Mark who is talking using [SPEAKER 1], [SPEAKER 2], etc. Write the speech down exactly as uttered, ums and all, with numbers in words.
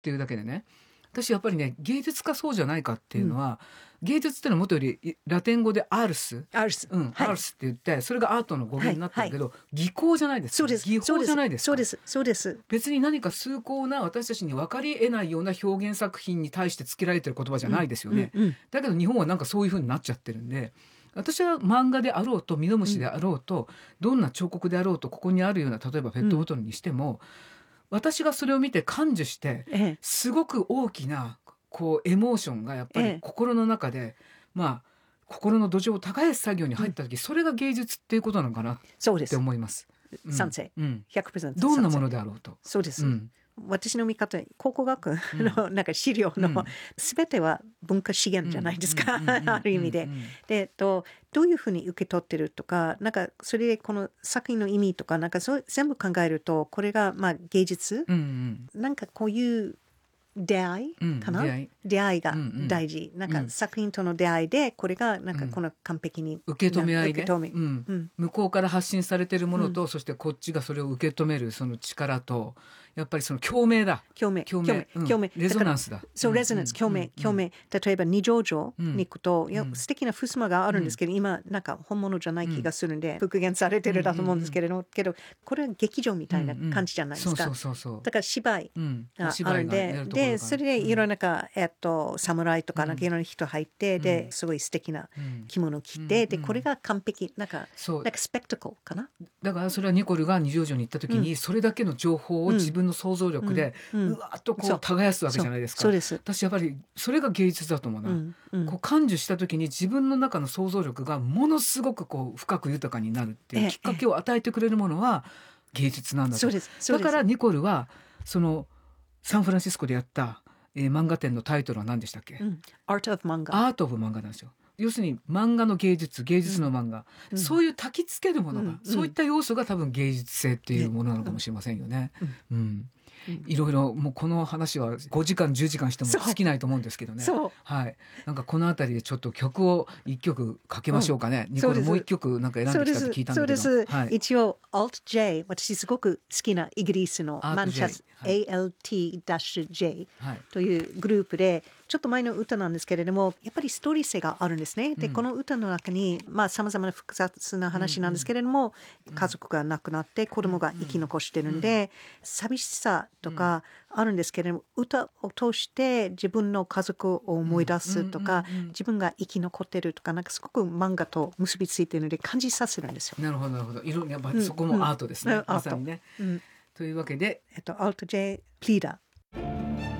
[SPEAKER 1] っていうだけでね、私やっぱりね芸術家そうじゃないかっていうのは、うん、芸術っていうのはもとよりラテン語でアールス、
[SPEAKER 2] アールス、
[SPEAKER 1] うん、はい、アールスって言ってそれがアートの語源になってるけど、はいはい、技巧じゃないですか。
[SPEAKER 2] そうです。
[SPEAKER 1] 技法じゃないですか。
[SPEAKER 2] そうですそうですそうです。
[SPEAKER 1] 別に何か崇高な私たちに分かり得ないような表現作品に対して付けられてる言葉じゃないですよね、
[SPEAKER 2] うんうんうん、
[SPEAKER 1] だけど日本はなんかそういう風になっちゃってるんで、私は漫画であろうとミノムシであろうと、うん、どんな彫刻であろうとここにあるような例えばペットボトルにしても、うん、私がそれを見て感受してすごく大きなこうエモーションがやっぱり心の中で、ええ、まあ心の土壌を耕す作業に入った時、うん、それが芸術っていうことなのかなって思います。
[SPEAKER 2] 賛成、うん、ひゃくパーセント
[SPEAKER 1] どんなものであろうと。
[SPEAKER 2] そうです、うん、私の見方考古学のなんか資料の全ては文化資源じゃないですか、ある意味で。で、えっと、どういうふうに受け取ってるとか、なんかそれでこの作品の意味とかなんかそう全部考えるとこれがまあ芸術、うんうん、なんかこういう出会いかな、うん、出会い、出会いが大事、うんうん、なんか作品との出会いでこれがなんかこの完璧に、
[SPEAKER 1] うん、受け止め合いで、
[SPEAKER 2] うん
[SPEAKER 1] うん、向こうから発信されているものと、うん、そしてこっちがそれを受け止めるその力とやっぱりその共鳴だ
[SPEAKER 2] 共鳴
[SPEAKER 1] 共鳴、
[SPEAKER 2] 共鳴、
[SPEAKER 1] うん、レゾナンスだ
[SPEAKER 2] そう、レゾナンス、共鳴、共鳴。例えば二条城に行くと、うん、いや素敵な襖があるんですけど、うん、今なんか本物じゃない気がするんで、うん、復元されてるだと思うんですけれど、うん、けどこれは劇場みたいな感じじゃないですか。だから芝居があるんで、でそれでいろいろなんかえっと侍とかなんかいろんな人入って、うん、ですごい素敵な着物を着て、うん、でこれが完璧なんかなんかスペクタクルかな。
[SPEAKER 1] だからそれはニコルが二条城に行った時に、うん、それだけの情報を自分の想像力で、うん、うわっとこう耕すわけじゃないですか。
[SPEAKER 2] そうです。
[SPEAKER 1] 私やっぱりそれが芸術だと思うな、うんうん、こう感受した時に自分の中の想像力がものすごくこう深く豊かになるっていうきっかけを与えてくれるものは芸術なんだと。
[SPEAKER 2] そうです。そうです。
[SPEAKER 1] だからニコルはそのサンフランシスコでやったえー、漫画展のタイトルは何でしたっけ、うん、
[SPEAKER 2] Art of 漫画。
[SPEAKER 1] アートオブ漫画なんですよ。要するに漫画の芸術、芸術の漫画、うん、そういう焚きつけるものが、うん、そういった要素が多分芸術性っていうものなのかもしれませんよね、うんうんうん、いろいろもうこの話はごじかんじゅうじかんしても尽きないと思うんですけどね。
[SPEAKER 2] そう、
[SPEAKER 1] はい、なんかこのあたりでちょっと曲をいっきょくかけましょうかね、うん、ニコルもういっきょくなんか選んできたって聞いたんだけど。
[SPEAKER 2] そうです、はい、一応 アルト ジェイ 私すごく好きなイギリスのマンチェス、はい、エーエルティー ジェイ というグループでちょっと前の歌なんですけれどもやっぱりストーリー性があるんですね。で、うん、この歌の中にまあ様々な複雑な話なんですけれども、うん、家族が亡くなって子供が生き残してるんで、うん、寂しさとかあるんですけれども、歌を通して自分の家族を思い出すとか、うんうんうんうん、自分が生き残ってるとかなんかすごく漫画と結びついているので感じさせるんですよ。
[SPEAKER 1] なるほどなるほど。色やっぱそこもアートですね、
[SPEAKER 2] うん、
[SPEAKER 1] まさにね、うん、というわけで、
[SPEAKER 2] えっと、アルト ジェイ プリーダー